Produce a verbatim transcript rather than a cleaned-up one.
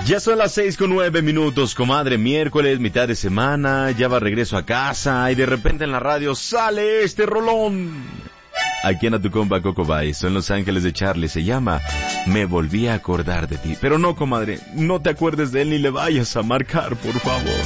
Ya son las seis con nueve minutos, comadre, miércoles, mitad de semana, ya va regreso a casa y de repente en la radio sale este rolón. Aquí en tu compa Coco Bay, son Los Ángeles de Charlie, se llama Me volví a acordar de ti. Pero no, comadre, no te acuerdes de él ni le vayas a marcar, por favor.